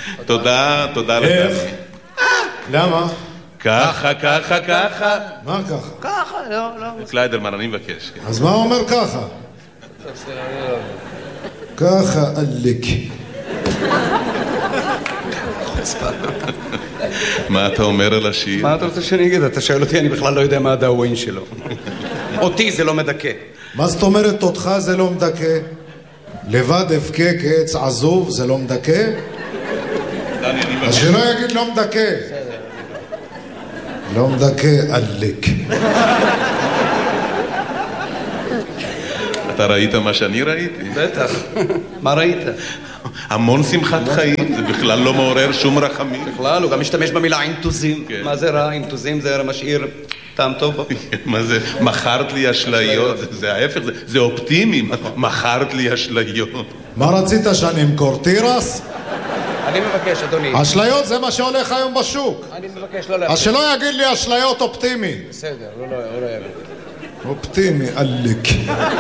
תודה לדני. למה? ככה. מה ככה? ככה, לא. קליידרמן, אני מבקש. אז מה אומר ככה? ככה עליק. מה אתה אומר על השיר? מה אתה רוצה שאני אגיד? אתה שואל אותי, אני בכלל לא יודע מה הדאווין שלו. אותי זה לא מדכא. מה זאת אומרת אותך זה לא מדכא? לבד אבכה כעץ עזוב זה לא מדכא? אז שלא יגיד לא מדכא. לא מדכא עליק. אתה ראית מה שאני ראיתי? בטח. מה ראית? המון שמחת חיים, זה בכלל לא מעורר שום רחמים. בכלל, הוא גם משתמש במילה אינטוזים. מה זה רע? אינטוזים זה משאיר טעם טוב. מה זה? מכרת לי אשליות. זה ההפך, זה אופטימי. מכרת לי אשליות. מה רצית שאני אמכור? תירס? אני מבקש, אדוני. אשליות זה מה שהולך היום בשוק. אני מבקש לא להפריע. אז שלא יגיד לי אשליות אופטימי. בסדר, הוא לא יגיד. אופטימי, עליק.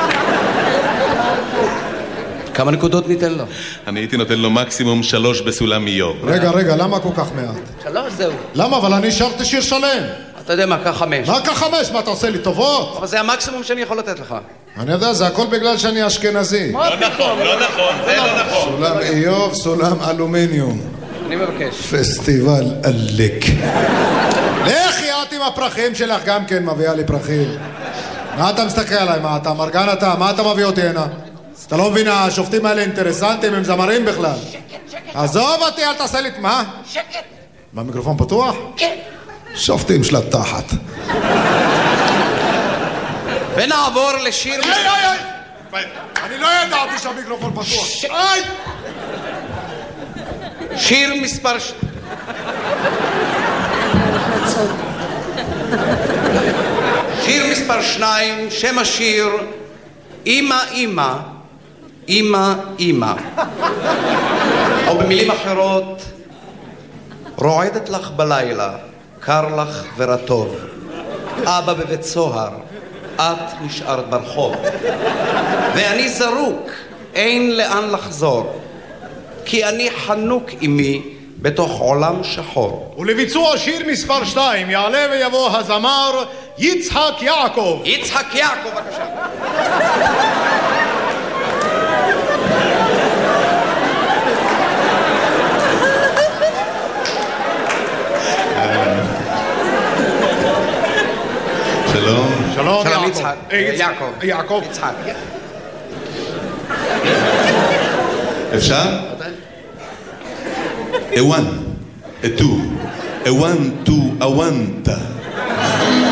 כמה נקודות ניתן לו? אני הייתי נותן לו מקסימום 3 בסולם מיום. רגע, למה כל כך מעט? 3 זהו. למה? אבל אני שרתי שיר שלם. אתה יודע מה, קח 5. מה כך 5? מה אתה עושה לי טובות? אבל זה המקסימום שאני יכול לתת לך. אני יודע, זה הכל בגלל שאני אשכנזי. לא נכון, זה לא נכון. סולם איוב, סולם אלומיניום. אני מבקש. פסטיבל עליק. לך יאת עם הפרחים שלך, גם כן מביאה לי פרחים. מה אתה מסתכל עליי? מה אתה מרגן אתה? מה אתה מביא אותי הנה? אתה לא מבין, השופטים האלה אינטרסנטים, הם זמרים בכלל. שקט. עזוב אותי, אל תעשה לי... מה? שקט. מה, מיקרופון פתוח? כן. שופטים של התחת. ונעבור לשיר... אני לא ידעתי שהמיקרופון פתוח. שיר מספר... שיר מספר 2, שם השיר אמא, או במילים אחרות, רועדת לך בלילה, קר לך ורטוב, אבא בבית סוהר, את נשארת ברחוב, ואני זרוק, אין לאן לחזור, כי אני חנוק עמי בתוך עולם שחור. ולביצוע שיר מספר 2 יעלה ויבוא הזמר יצחק יעקב. יצחק יעקב, בבקשה. שלום. שלום יצחק. יעקב. יצחק. אפשר? A 1, a 2, a 1, 2, a 1.